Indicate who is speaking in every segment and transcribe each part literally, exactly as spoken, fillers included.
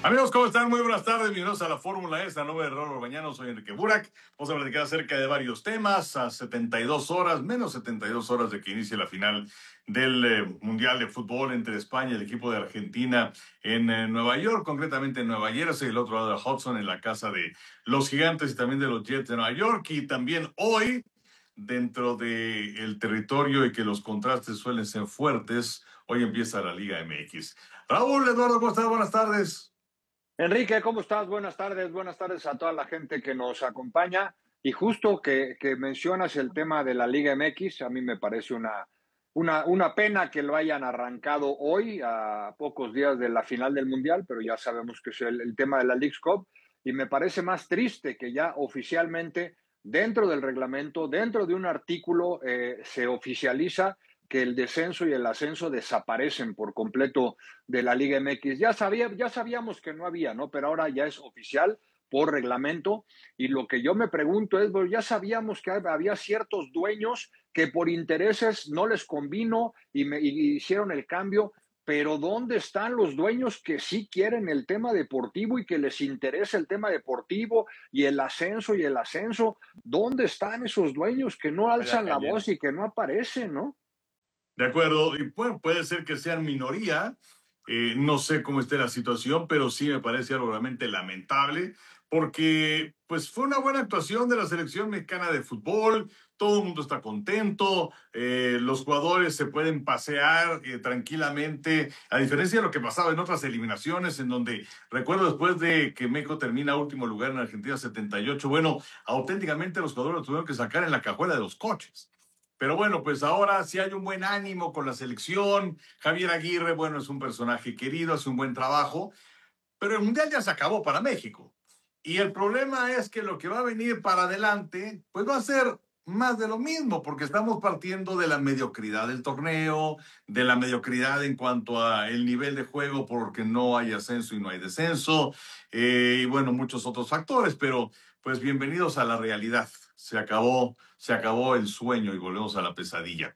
Speaker 1: Amigos, ¿cómo están? Muy buenas tardes. Bienvenidos a la Fórmula E, esta nombre de Raúl Orbañano. Soy Enrique Burak. Vamos a platicar acerca de varios temas. A setenta y dos horas, menos setenta y dos horas de que inicie la final del eh, Mundial de Fútbol entre España y el equipo de Argentina en eh, Nueva York, concretamente en Nueva Jersey, el otro lado de Hudson, en la casa de los Gigantes y también de los Jets de Nueva York. Y también hoy, dentro del territorio y que los contrastes suelen ser fuertes, hoy empieza la Liga M X. Raúl, Eduardo, ¿cómo estás? Buenas tardes.
Speaker 2: Enrique, ¿cómo estás? Buenas tardes, buenas tardes a toda la gente que nos acompaña. Y justo que, que mencionas el tema de la Liga M X, a mí me parece una, una, una pena que lo hayan arrancado hoy, a pocos días de la final del Mundial, pero ya sabemos que es el, el tema de la Leagues Cup. Y me parece más triste que ya oficialmente, dentro del reglamento, dentro de un artículo, eh, se oficializa que el descenso y el ascenso desaparecen por completo de la Liga M X. Ya, sabía, ya sabíamos que no había, ¿no? Pero ahora ya es oficial por reglamento. Y lo que yo me pregunto es, bueno, ya sabíamos que había ciertos dueños que por intereses no les convino y, me, y hicieron el cambio. Pero ¿dónde están los dueños que sí quieren el tema deportivo y que les interesa el tema deportivo y el ascenso y el ascenso? ¿Dónde están esos dueños que no alzan la voz y que no aparecen, ¿no?
Speaker 1: De acuerdo, y bueno, puede ser que sean minoría, eh, no sé cómo esté la situación, pero sí me parece algo realmente lamentable, porque pues fue una buena actuación de la selección mexicana de fútbol, todo el mundo está contento, eh, los jugadores se pueden pasear eh, tranquilamente, a diferencia de lo que pasaba en otras eliminaciones, en donde recuerdo después de que México termina último lugar en Argentina setenta y ocho, bueno, auténticamente los jugadores los tuvieron que sacar en la cajuela de los coches. Pero bueno, pues ahora sí hay un buen ánimo con la selección. Javier Aguirre, bueno, es un personaje querido, hace un buen trabajo, pero el Mundial ya se acabó para México. Y el problema es que lo que va a venir para adelante, pues va a ser más de lo mismo, porque estamos partiendo de la mediocridad del torneo, de la mediocridad en cuanto a el nivel de juego, porque no hay ascenso y no hay descenso, eh, y bueno, muchos otros factores, pero pues bienvenidos a la realidad. Se acabó, se acabó el sueño y volvemos a la pesadilla.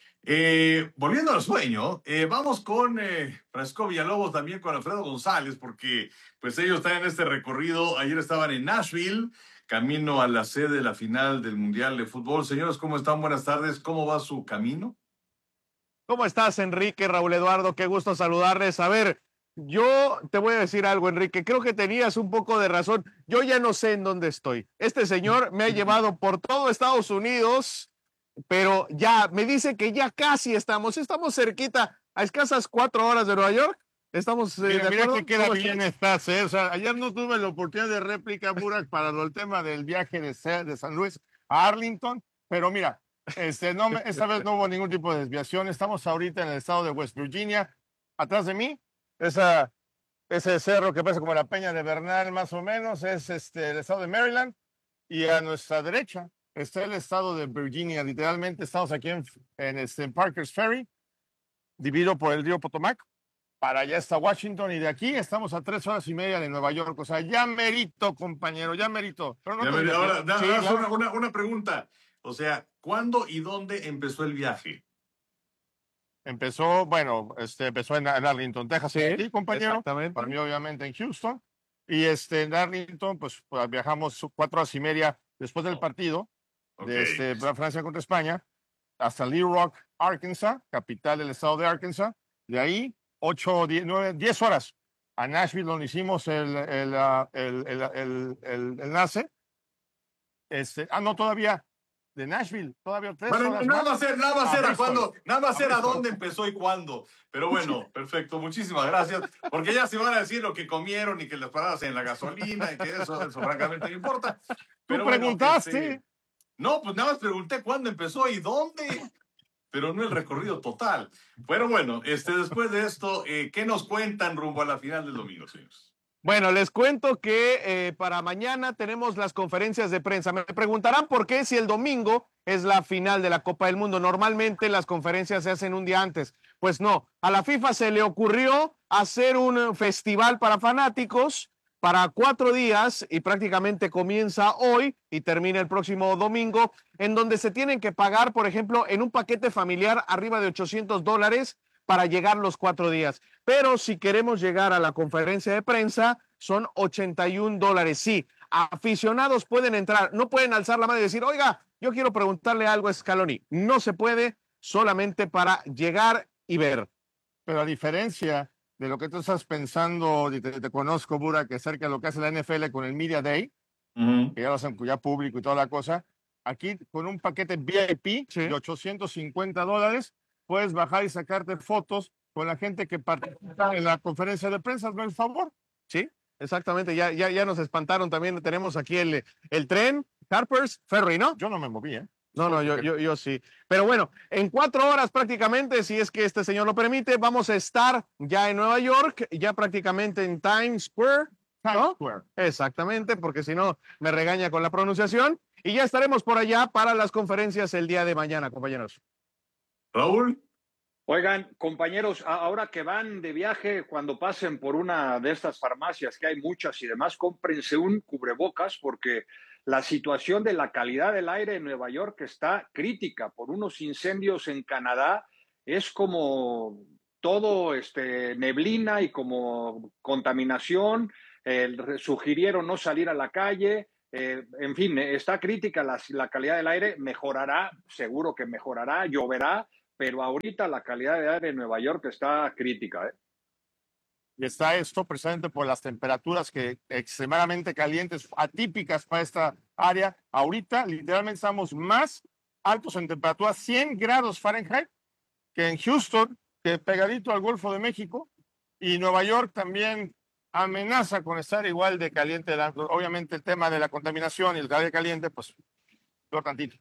Speaker 1: Eh, volviendo al sueño, eh, vamos con eh, Francisco Villalobos, también con Alfredo González, porque pues ellos están en este recorrido. Ayer estaban en Nashville, camino a la sede de la final del Mundial de Fútbol. Señores, ¿cómo están? Buenas tardes. ¿Cómo va su camino?
Speaker 3: ¿Cómo estás, Enrique, Raúl Eduardo? Qué gusto saludarles. A ver, yo te voy a decir algo, Enrique. Creo que tenías un poco de razón. Yo ya no sé en dónde estoy. Este señor me ha llevado por todo Estados Unidos, pero ya me dice que ya casi estamos. Estamos cerquita, a escasas cuatro horas de Nueva York. Estamos eh,
Speaker 4: Mira,
Speaker 3: de
Speaker 4: mira
Speaker 3: acuerdo.
Speaker 4: que queda
Speaker 3: ¿Cómo
Speaker 4: bien estás, ¿eh? O sea, ayer no tuve la oportunidad de réplica, Burak, para lo, el tema del viaje de, C- de San Luis a Arlington, pero mira, este, no me- esta vez no hubo ningún tipo de desviación. Estamos ahorita en el estado de West Virginia. Atrás de mí, esa, ese cerro que parece como la Peña de Bernal, más o menos, es este, el estado de Maryland. Y a nuestra derecha está el estado de Virginia. Literalmente estamos aquí en, en, este, en Parker's Ferry, dividido por el río Potomac. Para allá está Washington y de aquí estamos a tres horas y media de Nueva York. O sea, ya merito, compañero, ya merito. Pero no
Speaker 1: Ya
Speaker 4: te
Speaker 1: me-
Speaker 4: diviertes.
Speaker 1: ahora, da-
Speaker 4: Sí,
Speaker 1: haz
Speaker 4: claro.
Speaker 1: una, una, una pregunta. O sea, ¿cuándo y dónde empezó el viaje?
Speaker 4: Empezó, bueno, este, empezó en, en Arlington, Texas,
Speaker 3: Sí,
Speaker 4: sí, compañero.
Speaker 3: exactamente.
Speaker 4: Para mí, obviamente, en Houston. Y este, en Arlington, pues, pues, viajamos cuatro horas y media después del partido
Speaker 1: Ok.
Speaker 4: de este, Francia contra España hasta Little Rock, Arkansas, capital del estado de Arkansas. De ahí, ocho, diez, nueve, diez horas a Nashville, donde hicimos el, el, ah, el, el, el, el, el nace. Este, ah, no, todavía de Nashville, todavía tres
Speaker 1: Bueno,
Speaker 4: horas
Speaker 1: nada
Speaker 4: más.
Speaker 1: va a ser, nada va a
Speaker 4: A
Speaker 1: ser a
Speaker 4: Bristol.
Speaker 1: cuándo, nada va a
Speaker 4: A
Speaker 1: ser a
Speaker 4: Bristol.
Speaker 1: dónde empezó y cuándo. Pero bueno, perfecto, muchísimas gracias. Porque ya se van a decir lo que comieron y que les paradas en la gasolina y que eso, eso francamente no importa.
Speaker 4: Tú
Speaker 1: Pero bueno,
Speaker 4: preguntaste.
Speaker 1: este, no, pues nada más pregunté cuándo empezó y dónde, pero no el recorrido total. Pero bueno, este, después de esto, eh, ¿qué nos cuentan rumbo a la final del domingo, señores?
Speaker 3: Bueno, les cuento que eh, para mañana tenemos las conferencias de prensa. Me preguntarán por qué si el domingo es la final de la Copa del Mundo. Normalmente las conferencias se hacen un día antes. Pues no, a la FIFA se le ocurrió hacer un festival para fanáticos para cuatro días y prácticamente comienza hoy y termina el próximo domingo, en donde se tienen que pagar, por ejemplo, en un paquete familiar arriba de ochocientos dólares para llegar los cuatro días. Pero si queremos llegar a la conferencia de prensa, son ochenta y un dólares. Sí, aficionados pueden entrar, no pueden alzar la mano y decir, oiga, yo quiero preguntarle algo a Scaloni. No se puede, solamente para llegar y ver.
Speaker 4: Pero a diferencia de lo que tú estás pensando, y te, te conozco, Burak, que acerca de lo que hace la N F L con el Media Day,
Speaker 1: Uh-huh.
Speaker 4: que ya lo hacen ya público y toda la cosa, aquí con un paquete V I P
Speaker 3: Sí.
Speaker 4: de ochocientos cincuenta dólares, puedes bajar y sacarte fotos con la gente que participa en la conferencia de prensa, hazme el favor.
Speaker 3: Sí, exactamente, ya, ya, ya nos espantaron también. Tenemos aquí el, el tren, Harper's Ferry, ¿no?
Speaker 4: Yo no me moví, ¿eh?
Speaker 3: No, no, yo, yo, yo sí. Pero bueno, en cuatro horas prácticamente, si es que este señor lo permite, vamos a estar ya en Nueva York, ya prácticamente en Times Square, ¿no?
Speaker 4: Times Square.
Speaker 3: Exactamente, porque si no me regaña con la pronunciación. Y ya estaremos por allá para las conferencias el día de mañana, compañeros.
Speaker 1: Raúl.
Speaker 2: Oigan, compañeros, a- ahora que van de viaje, cuando pasen por una de estas farmacias, que hay muchas y demás, cómprense un cubrebocas porque la situación de la calidad del aire en Nueva York está crítica por unos incendios en Canadá. Es como todo este, neblina y como contaminación. Eh, sugirieron no salir a la calle. Eh, en fin, está crítica la, la calidad del aire. Mejorará, seguro que mejorará, lloverá, pero ahorita la calidad de aire en Nueva York está crítica, ¿eh?
Speaker 4: Y está esto precisamente por las temperaturas que extremadamente calientes, atípicas para esta área. Ahorita literalmente estamos más altos en temperatura, cien grados Fahrenheit, que en Houston, que pegadito al Golfo de México, y Nueva York también amenaza con estar igual de caliente. Obviamente el tema de la contaminación y el aire caliente, pues, peor tantito.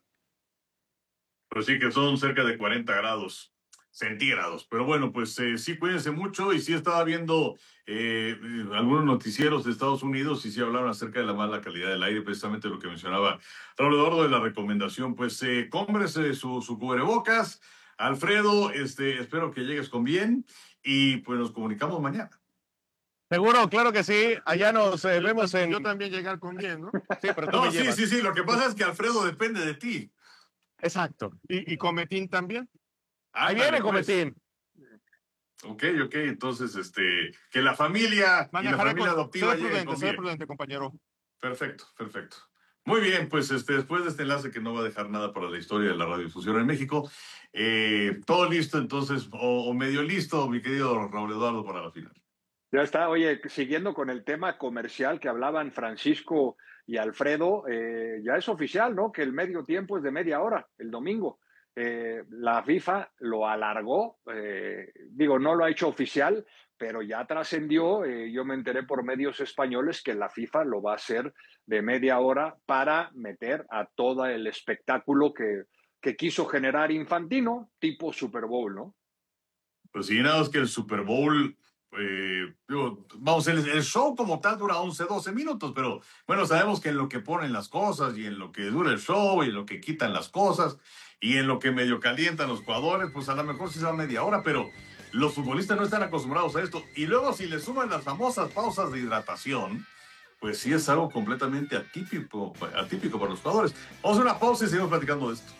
Speaker 1: Pero sí que son cerca de cuarenta grados centígrados. Pero bueno, pues eh, sí, cuídense mucho. Y sí estaba viendo eh, algunos noticieros de Estados Unidos y sí hablaron acerca de la mala calidad del aire, precisamente lo que mencionaba Raúl Eduardo de la recomendación. Pues eh, cómprese su, su cubrebocas. Alfredo, este, espero que llegues con bien y pues nos comunicamos mañana.
Speaker 3: Seguro, claro que sí. Allá nos eh, vemos en...
Speaker 4: Yo también llegar con bien, ¿no?
Speaker 3: Sí, pero tú
Speaker 1: No,
Speaker 3: me
Speaker 1: sí,
Speaker 3: llevas.
Speaker 1: sí, sí. Lo que pasa es que Alfredo depende de ti.
Speaker 3: Exacto.
Speaker 4: Y, y Cometín también.
Speaker 3: Ahí
Speaker 1: Ándale,
Speaker 3: viene,
Speaker 1: pues.
Speaker 3: Cometín.
Speaker 1: Ok, ok. Entonces, este, que la familia y la
Speaker 4: Manejaré
Speaker 1: familia
Speaker 4: con,
Speaker 1: adoptiva
Speaker 4: seré
Speaker 1: lleguen
Speaker 4: prudente,
Speaker 1: con
Speaker 4: seré
Speaker 1: bien.
Speaker 4: prudente, compañero.
Speaker 1: Perfecto, perfecto. Muy bien, pues este, después de este enlace que no va a dejar nada para la historia de la radiodifusión en México, eh, todo listo entonces, o, o medio listo, mi querido Raúl Eduardo, para la final.
Speaker 2: Ya está. Oye, siguiendo con el tema comercial que hablaban Francisco y Alfredo, eh, ya es oficial, ¿no? Que el medio tiempo es de media hora, el domingo. Eh, la FIFA lo alargó, eh, digo, no lo ha hecho oficial, pero ya trascendió. Eh, yo me enteré por medios españoles que la FIFA lo va a hacer de media hora para meter a todo el espectáculo que, que quiso generar Infantino, tipo Super Bowl, ¿no?
Speaker 1: Pues sí, nada más que el Super Bowl, eh, digo, vamos, el, el show como tal dura once, doce minutos, pero bueno, sabemos que en lo que ponen las cosas y en lo que dura el show y en lo que quitan las cosas y en lo que medio calientan los jugadores, pues a lo mejor sí se va media hora, pero los futbolistas no están acostumbrados a esto. Y luego si le suman las famosas pausas de hidratación, pues sí es algo completamente atípico, atípico para los jugadores. Vamos a una pausa y seguimos platicando de esto.